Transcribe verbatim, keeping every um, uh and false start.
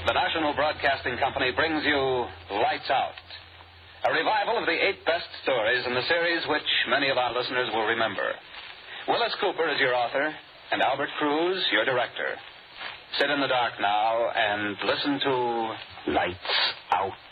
the National Broadcasting Company brings you Lights Out, a revival of the eight best stories in the series which many of our listeners will remember. Willis Cooper is your author, and Albert Cruz your director. Sit in the dark now and listen to Lights Out.